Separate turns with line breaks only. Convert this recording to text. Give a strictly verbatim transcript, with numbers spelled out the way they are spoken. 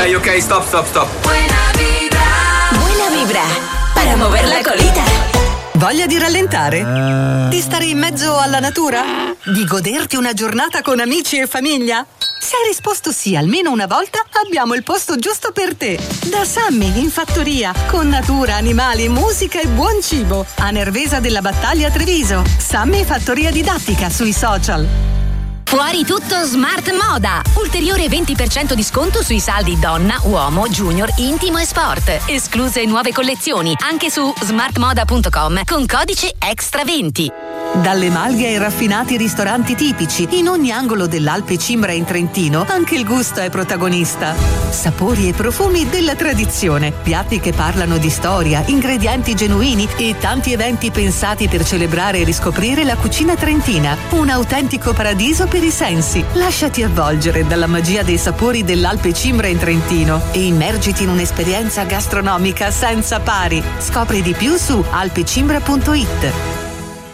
Ok, ok, stop, stop, stop.
Buena vibra. Buena vibra. Para mover la colita.
Voglia di rallentare? Di stare in mezzo alla natura? Di goderti una giornata con amici e famiglia? Se hai risposto sì almeno una volta, abbiamo il posto giusto per te. Da Sammy in fattoria, con natura, animali, musica e buon cibo. A Nervesa della Battaglia Treviso. Sammy Fattoria Didattica sui social.
Fuori tutto Smart Moda! Ulteriore venti per cento di sconto sui saldi donna, uomo, junior, intimo e sport. Escluse nuove collezioni anche su smartmoda punto com con codice extra venti.
Dalle malghe ai raffinati ristoranti tipici, in ogni angolo dell'Alpe Cimbra in Trentino, anche il gusto è protagonista. Sapori e profumi della tradizione, piatti che parlano di storia, ingredienti genuini e tanti eventi pensati per celebrare e riscoprire la cucina trentina. Un autentico paradiso per i sensi. Lasciati avvolgere dalla magia dei sapori dell'Alpe Cimbra in Trentino e immergiti in un'esperienza gastronomica senza pari. Scopri di più su alpecimbra punto it.